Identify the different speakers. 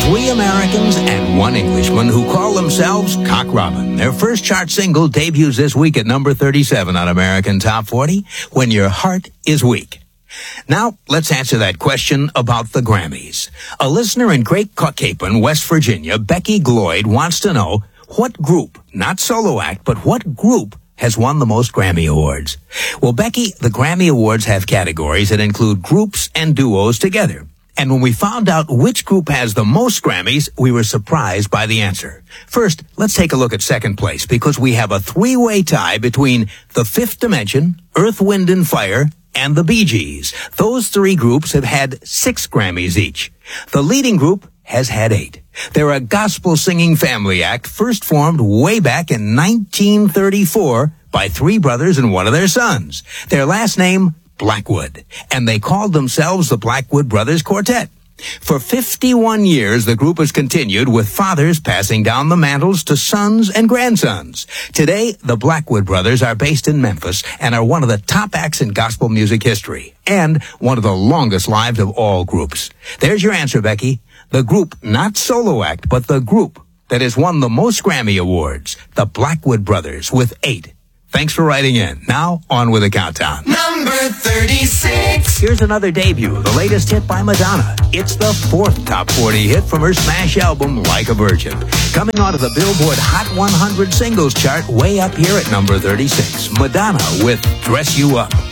Speaker 1: 3 Americans and 1 Englishman who call themselves Cock Robin. Their first chart single debuts this week at number 37 on American Top 40, When Your Heart Is Weak. Now, let's answer that question about the Grammys. A listener in Great Caucapan, West Virginia, Becky Gloyd, wants to know what group, not solo act, but what group has won the most Grammy Awards? Well, Becky, the Grammy Awards have categories that include groups and duos together. And when we found out which group has the most Grammys, we were surprised by the answer. First, let's take a look at second place, because we have a 3-way tie between The Fifth Dimension, Earth, Wind and Fire, and the Bee Gees. Those 3 groups have had 6 Grammys each. The leading group has had 8. They're a gospel-singing family act first formed way back in 1934 by 3 brothers and 1 of their sons. Their last name, Blackwood, and they called themselves the Blackwood Brothers Quartet. For 51 years, the group has continued, with fathers passing down the mantles to sons and grandsons. Today, the Blackwood Brothers are based in Memphis and are one of the top acts in gospel music history, and one of the longest lived of all groups. There's your answer, Becky. The group, not solo act, but the group that has won the most Grammy Awards, the Blackwood Brothers, with 8. Thanks for writing in. Now, on with the countdown.
Speaker 2: Number 36.
Speaker 1: Here's another debut, the latest hit by Madonna. It's the 4th top 40 hit from her smash album, Like a Virgin. Coming onto the Billboard Hot 100 singles chart, way up here at number 36. Madonna with Dress You Up.